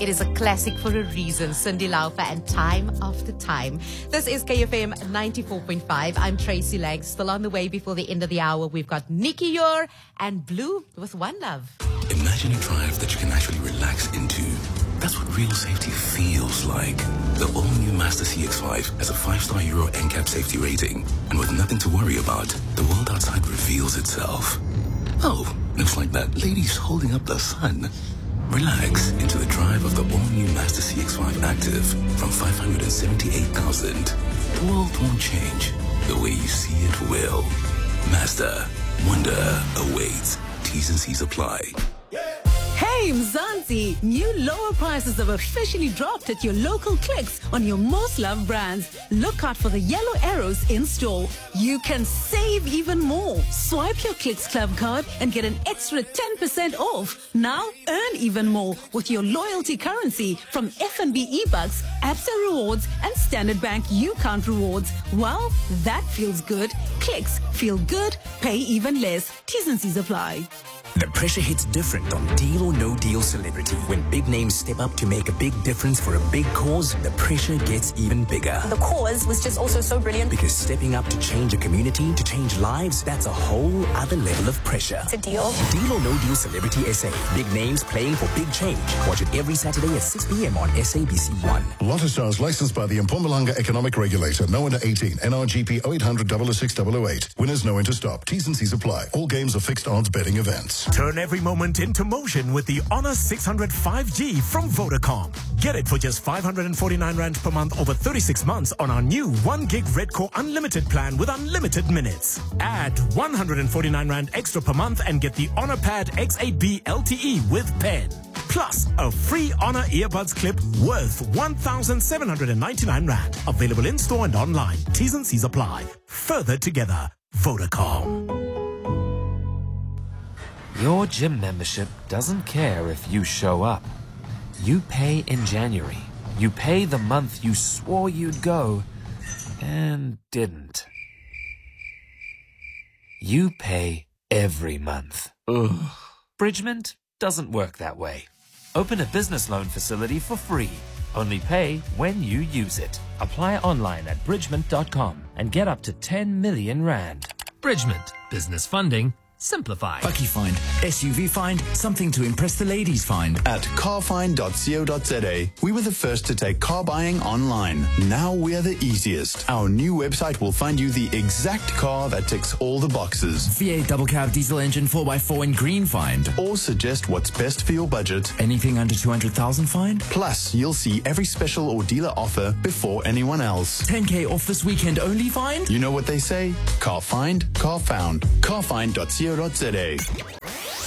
It is a classic for a reason. Cyndi Lauper and Time After Time. This is KFM 94.5. I'm Tracy Lang. Still on the way before the end of the hour. We've got Nikki Yor and Blue with One Love. Imagine a drive that you can actually relax into. That's what real safety feels like. The all-new Mazda CX-5 has a 5-star Euro NCAP safety rating. And with nothing to worry about, the world outside reveals itself. Oh, looks like that lady's holding up the sun. Relax into the drive of the all-new Mazda CX-5 Active from 578,000. The world won't change. The way you see it will. Mazda. Wonder awaits. T's and C's apply. Hey Mzansi, new lower prices have officially dropped at your local Clicks on your most loved brands. Look out for the yellow arrows in store. You can save even more. Swipe your Clicks Club card and get an extra 10% off. Now earn even more with your loyalty currency from FNB eBucks, Absa Rewards and Standard Bank UCount Rewards. Well, that feels good. Clicks, feel good, pay even less. T's and C's apply. The pressure hits different on Deal or No Deal Celebrity. When big names step up to make a big difference for a big cause, the pressure gets even bigger. The cause was just also so brilliant. Because stepping up to change a community, to change lives, that's a whole other level of pressure. It's a deal. Deal or No Deal Celebrity SA. Big names playing for big change. Watch it every Saturday at 6 p.m. on SABC1. Lotto Stars licensed by the Mpumalanga Economic Regulator. No under 18. NRGP 0800 006 008. Winners know when to stop. T's and C's apply. All games are fixed odds betting events. Turn every moment into motion with the Honor 600 5G from Vodacom. Get it for just 549 Rand per month over 36 months on our new 1 gig Red Core Unlimited plan with unlimited minutes. Add 149 Rand extra per month and get the Honor Pad X8B LTE with pen. Plus, a free Honor earbuds clip worth 1,799 Rand. Available in-store and online. T's and C's apply. Further together. Vodacom. Your gym membership doesn't care if you show up. You pay in January. You pay the month you swore you'd go and didn't. You pay every month. Ugh. Bridgement doesn't work that way. Open a business loan facility for free. Only pay when you use it. Apply online at bridgement.com and get up to 10 million Rand. Bridgement. Business funding simplified. Bucky Find, SUV Find, something to impress the ladies find. At carfind.co.za, we were the first to take car buying online. Now we are the easiest. Our new website will find you the exact car that ticks all the boxes. V8 double cab diesel engine 4x4 in green find. Or suggest what's best for your budget. Anything under 200,000 find. Plus, you'll see every special or dealer offer before anyone else. 10K off this weekend only find. You know what they say? Car find, car found. Carfind.co.za.